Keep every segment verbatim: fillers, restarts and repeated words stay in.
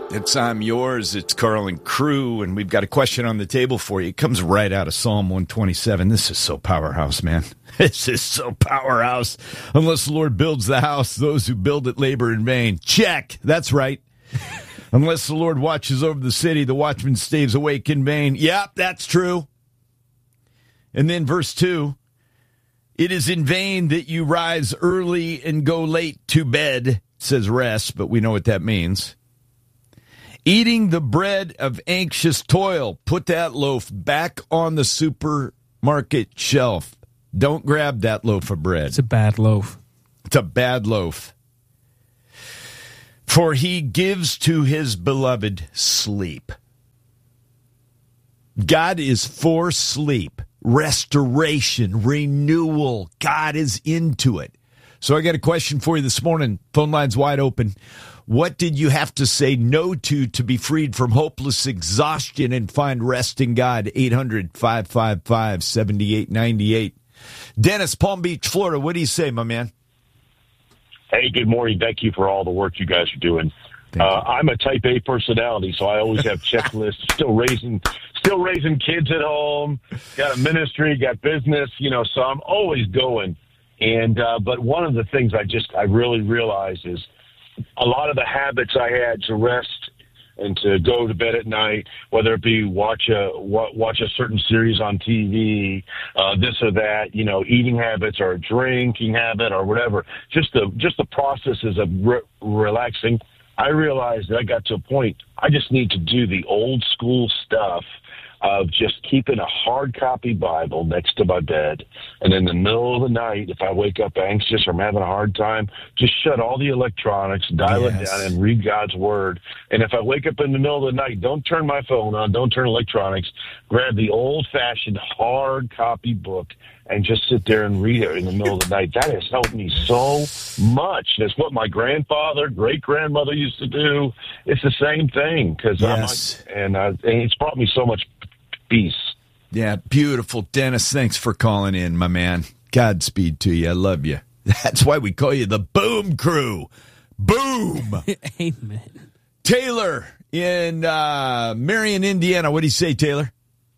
It's I'm Yours. It's Carl and Crew, and we've got a question on the table for you. It comes right out of Psalm one twenty-seven. This is so powerhouse, man. This is so powerhouse. Unless the Lord builds the house, those who build it labor in vain. Check. That's right. Unless the Lord watches over the city, the watchman stays awake in vain. Yep, that's true. And then verse two. It is in vain that you rise early and go late to bed. It says rest, but we know what that means. Eating the bread of anxious toil. Put that loaf back on the supermarket shelf. Don't grab that loaf of bread. It's a bad loaf. It's a bad loaf. For he gives to his beloved sleep. God is for sleep, restoration, renewal. God is into it. So I got a question for you this morning. Phone line's wide open. What did you have to say no to to be freed from hopeless exhaustion and find rest in God? eight hundred, five five five, seven eight nine eight. Dennis, Palm Beach, Florida. What do you say, my man? Hey, good morning. Thank you for all the work you guys are doing. Uh, I'm a type A personality, so I always have checklists. Still raising, still raising kids at home. Got a ministry, got business, you know. So I'm always going. And uh, but one of the things I just I really realized is a lot of the habits I had to rest and to go to bed at night, whether it be watch a watch a certain series on T V, uh, this or that, you know, eating habits or a drinking habit or whatever, just the just the processes of re- relaxing. I realized that I got to a point I just need to do the old school stuff of just keeping a hard copy Bible next to my bed. And in the middle of the night, if I wake up anxious or I'm having a hard time, just shut all the electronics, dial yes. it down, and read God's Word. And if I wake up in the middle of the night, don't turn my phone on, don't turn electronics, grab the old-fashioned hard copy book and just sit there and read it in the middle of the night. That has helped me so much. That's what my grandfather, great-grandmother used to do. It's the same thing. Cause yes. I'm, and, uh, and it's brought me so much peace. Yeah, beautiful. Dennis, thanks for calling in, my man. Godspeed to you. I love you. That's why we call you the Boom Crew. Boom. Amen. Taylor in uh, Marion, Indiana. What do you say, Taylor?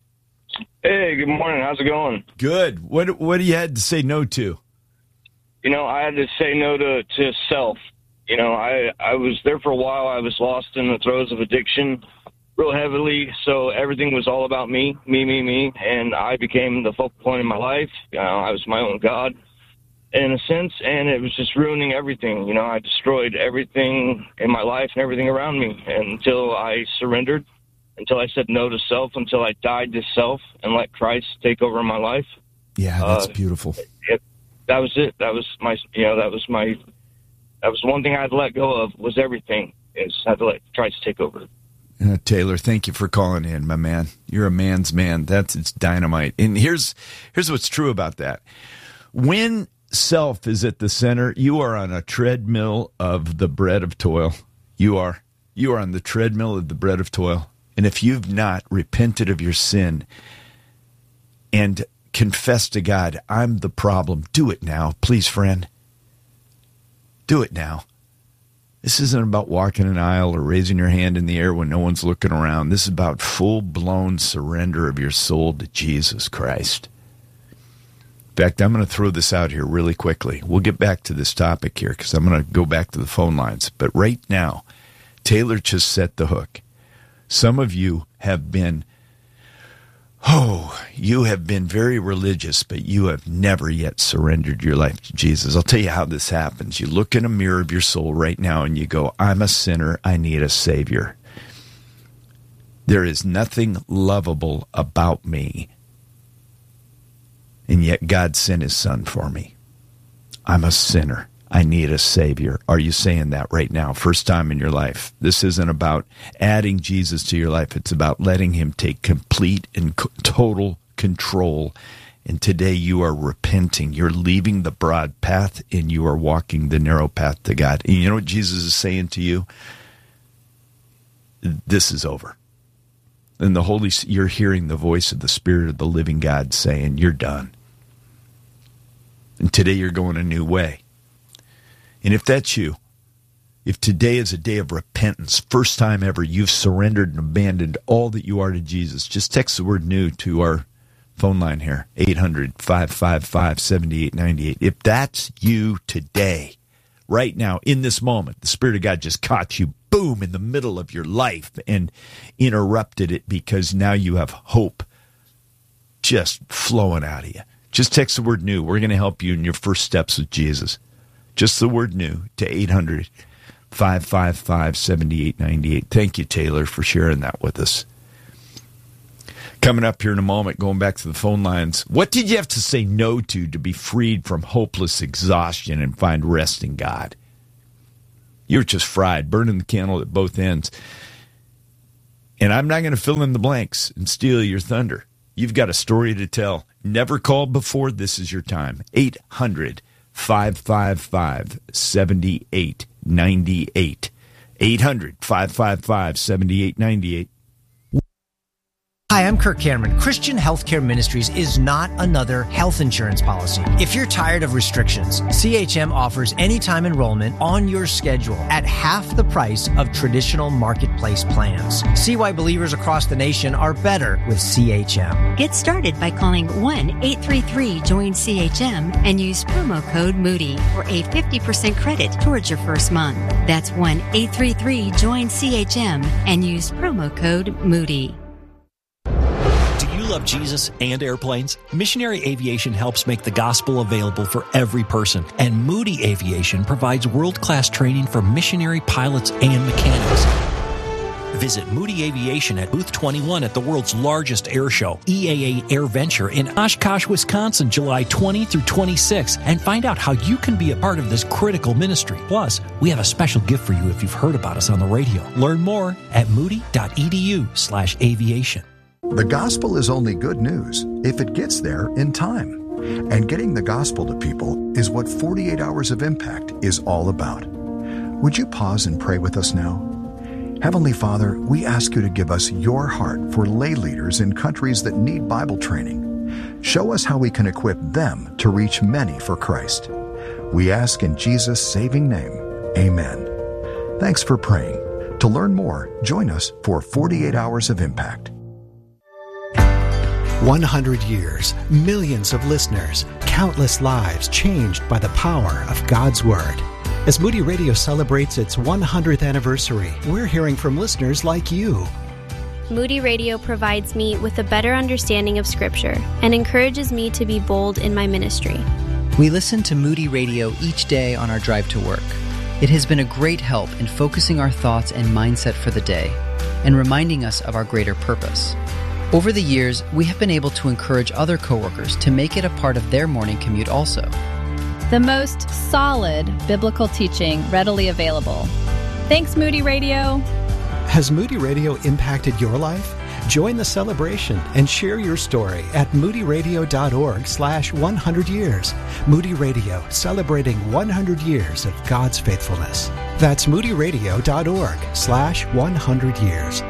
Hey, good morning. How's it going? Good. What What do you had to say no to? You know, I had to say no to, to self. You know, I, I was there for a while. I was lost in the throes of addiction real heavily, so everything was all about me, me, me, me, and I became the focal point in my life. You know, I was my own God, in a sense, and it was just ruining everything. You know, I destroyed everything in my life and everything around me until I surrendered, until I said no to self, until I died to self and let Christ take over my life. Yeah, that's uh, beautiful. It, that was it. That was my, you know, that was my, that was one thing I had to let go of, was everything. Is I had to let Christ take over. Uh, Taylor, thank you for calling in, my man. You're a man's man. That's it's dynamite. And here's here's what's true about that. When self is at the center, you are on a treadmill of the bread of toil. You are. You are on the treadmill of the bread of toil. And if you've not repented of your sin and confessed to God, I'm the problem, do it now. Please, friend. Do it now. This isn't about walking an aisle or raising your hand in the air when no one's looking around. This is about full-blown surrender of your soul to Jesus Christ. In fact, I'm going to throw this out here really quickly. We'll get back to this topic here because I'm going to go back to the phone lines. But right now, Taylor just set the hook. Some of you have been, oh, you have been very religious, but you have never yet surrendered your life to Jesus. I'll tell you how this happens. You look in a mirror of your soul right now and you go, I'm a sinner. I need a Savior. There is nothing lovable about me. And yet God sent his son for me. I'm a sinner. I need a Savior. Are you saying that right now? First time in your life. This isn't about adding Jesus to your life. It's about letting him take complete and co- total control. And today you are repenting. You're leaving the broad path and you are walking the narrow path to God. And you know what Jesus is saying to you? This is over. And the Holy, you're hearing the voice of the Spirit of the living God saying, you're done. And today you're going a new way. And if that's you, If today is a day of repentance, first time ever, you've surrendered and abandoned all that you are to Jesus, just text the word new to our phone line here, eight hundred, five five five, seven eight nine eight. If that's you today, right now, in this moment, the Spirit of God just caught you, boom, in the middle of your life and interrupted it because now you have hope just flowing out of you. Just text the word new. We're going to help you in your first steps with Jesus. Just the word new to eight hundred, five five five, seven eight nine eight. Thank you, Taylor, for sharing that with us. Coming up here in a moment, going back to the phone lines, what did you have to say no to to be freed from hopeless exhaustion and find rest in God? You're just fried, burning the candle at both ends. And I'm not going to fill in the blanks and steal your thunder. You've got a story to tell. Never called before. This is your time. eight hundred, five five five, seven eight nine eight. eight hundred, five five five, seven eight nine eight. Hi, I'm Kirk Cameron. Christian Healthcare Ministries is not another health insurance policy. If you're tired of restrictions, C H M offers anytime enrollment on your schedule at half the price of traditional marketplace plans. See why believers across the nation are better with C H M. Get started by calling one eight three three join C H M and use promo code Moody for a fifty percent credit towards your first month. That's one eight three three join C H M and use promo code Moody. Love Jesus and airplanes? Missionary Aviation helps make the gospel available for every person, and Moody Aviation provides world-class training for missionary pilots and mechanics. Visit Moody Aviation at Booth twenty-one at the world's largest air show, E A A Air Venture in Oshkosh, Wisconsin, July twentieth through twenty-sixth, and find out how you can be a part of this critical ministry. Plus, we have a special gift for you if you've heard about us on the radio. Learn more at moody.edu slash aviation. The gospel is only good news if it gets there in time. And getting the gospel to people is what forty-eight Hours of Impact is all about. Would you pause and pray with us now? Heavenly Father, we ask you to give us your heart for lay leaders in countries that need Bible training. Show us how we can equip them to reach many for Christ. We ask in Jesus' saving name, amen. Thanks for praying. To learn more, join us for forty-eight Hours of Impact. one hundred years, millions of listeners, countless lives changed by the power of God's Word. As Moody Radio celebrates its one hundredth anniversary, we're hearing from listeners like you. Moody Radio provides me with a better understanding of Scripture and encourages me to be bold in my ministry. We listen to Moody Radio each day on our drive to work. It has been a great help in focusing our thoughts and mindset for the day and reminding us of our greater purpose. Over the years, we have been able to encourage other coworkers to make it a part of their morning commute also. The most solid biblical teaching readily available. Thanks, Moody Radio. Has Moody Radio impacted your life? Join the celebration and share your story at moodyradio.org slash 100 years. Moody Radio, celebrating one hundred years of God's faithfulness. That's moodyradio.org slash 100 years.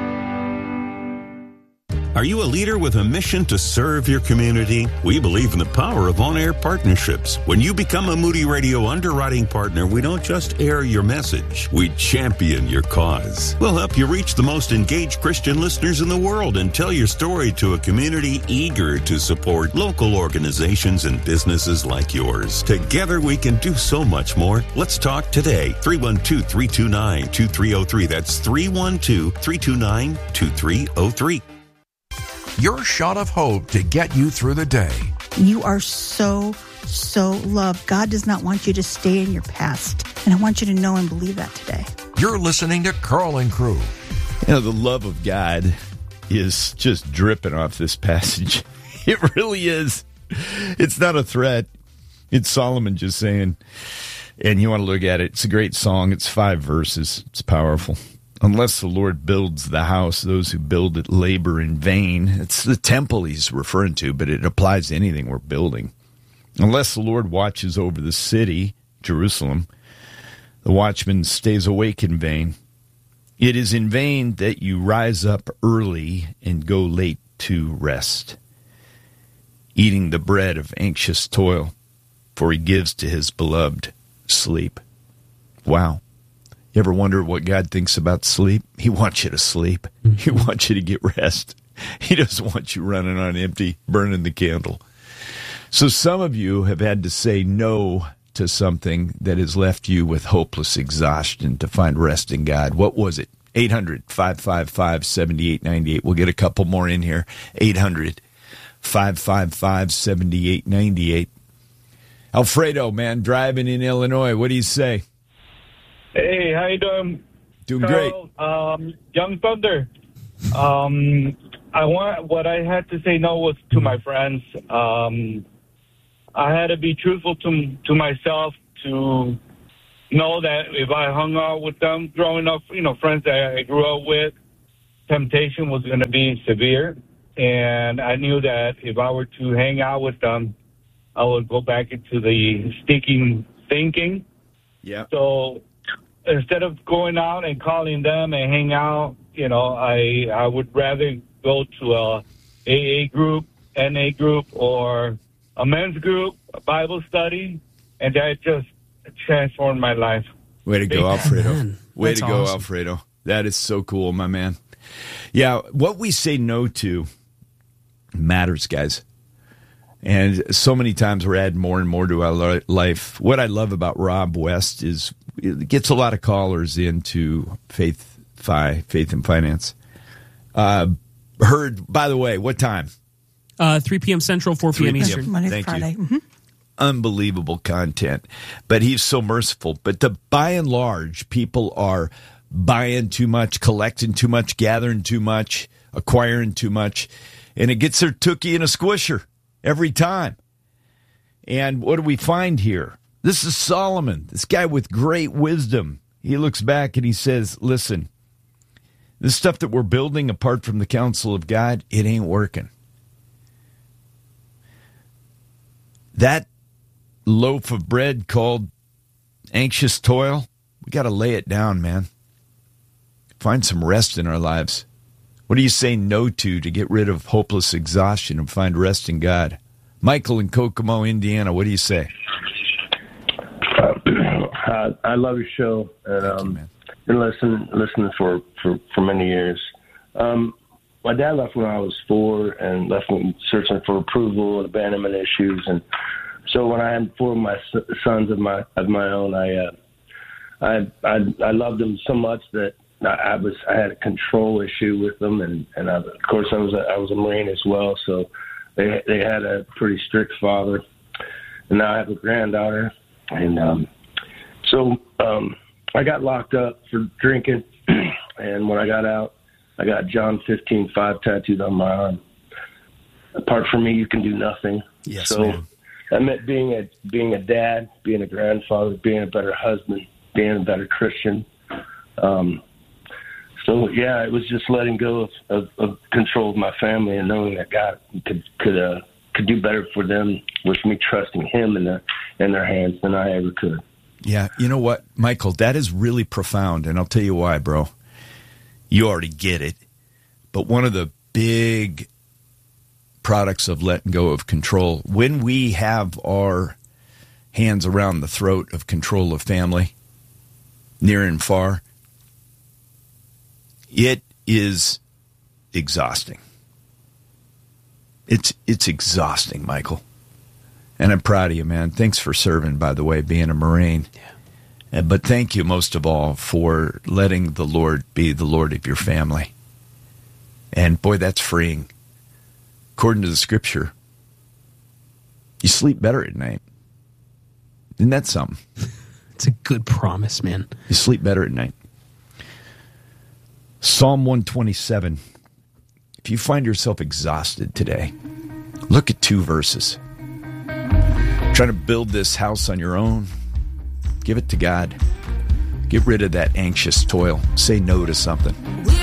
Are you a leader with a mission to serve your community? We believe in the power of on-air partnerships. When you become a Moody Radio underwriting partner, we don't just air your message, we champion your cause. We'll help you reach the most engaged Christian listeners in the world and tell your story to a community eager to support local organizations and businesses like yours. Together we can do so much more. Let's talk today. three one two, three two nine, two three zero three. That's three one two, three two nine, two three zero three. Your shot of hope to get you through the day. You are so, so loved. God does not want you to stay in your past. And I want you to know and believe that today. You're listening to Carl and Crew. You know, the love of God is just dripping off this passage. It really is. It's not a threat. It's Solomon just saying, and you want to look at it, it's a great song. It's five verses. It's powerful. Unless the Lord builds the house, those who build it labor in vain. It's the temple he's referring to, but it applies to anything we're building. Unless the Lord watches over the city, Jerusalem, the watchman stays awake in vain. It is in vain that you rise up early and go late to rest, eating the bread of anxious toil, for he gives to his beloved sleep. Wow. You ever wonder what God thinks about sleep? He wants you to sleep. Mm-hmm. He wants you to get rest. He doesn't want you running on empty, burning the candle. So some of you have had to say no to something that has left you with hopeless exhaustion to find rest in God. What was it? eight hundred, five five five, seven eight nine eight. We'll get a couple more in here. eight hundred, five five five, seven eight nine eight. Alfredo, man, driving in Illinois. What do you say? Hey, how you doing? Doing Carl, great. Um, Young Thunder. Um, I want what I had to say no was to my friends. Um, I had to be truthful to to myself to know that if I hung out with them growing up, you know, friends that I grew up with, temptation was going to be severe. And I knew that if I were to hang out with them, I would go back into the sticking thinking. Yeah. So instead of going out and calling them and hang out, you know, I I would rather go to a A A group, N A group, or a men's group, a Bible study, and that just transformed my life. Way to go, Alfredo. Man, Way that's to go, awesome. Alfredo. That is so cool, my man. Yeah, what we say no to matters, guys. And so many times we're adding more and more to our life. What I love about Rob West is it gets a lot of callers into Faith Fi, Faith and Finance. Uh, heard, by the way, what time? Uh, three p.m. Central, four p.m. Eastern. Monday Thank to Friday. you. Mm-hmm. Unbelievable content. But he's so merciful. But to, by and large, people are buying too much, collecting too much, gathering too much, acquiring too much, and it gets their tookie in a squisher every time. And what do we find here? This is Solomon, this guy with great wisdom. He looks back and he says, listen, this stuff that we're building apart from the counsel of God, it ain't working. That loaf of bread called anxious toil, we got to lay it down, man. Find some rest in our lives. What do you say no to to get rid of hopeless exhaustion and find rest in God? Michael in Kokomo, Indiana, what do you say? Uh, I, I love your show, and um, you, been listening listening for, for, for many years. Um, my dad left when I was four and left me searching for approval and abandonment issues, and so when I had four of my sons of my of my own, I uh, I, I I loved them so much that I, I was I had a control issue with them, and and I, of course I was a, I was a Marine as well, so they they had a pretty strict father, and now I have a granddaughter, and um, so um, I got locked up for drinking, and when I got out, I got John fifteen five tattooed on my arm. Apart from me, you can do nothing. Yes, so. man. That meant being a being a dad, being a grandfather, being a better husband, being a better Christian. Um, so yeah, it was just letting go of, of, of control of my family and knowing that God could could uh, could do better for them with me trusting Him in their in their hands than I ever could. Yeah, you know what, Michael, that is really profound, and I'll tell you why, bro. You already get it, but one of the big products of letting go of control, when we have our hands around the throat of control of family, near and far, it is exhausting. It's it's exhausting, Michael. And I'm proud of you, man. Thanks for serving, by the way, being a Marine. Yeah. But thank you most of all for letting the Lord be the Lord of your family. And boy, that's freeing. According to the scripture, you sleep better at night. Isn't that something? It's a good promise, man. You sleep better at night. Psalm one twenty-seven. If you find yourself exhausted today, look at two verses. Trying to build this house on your own, give it to God. Get rid of that anxious toil. Say no to something.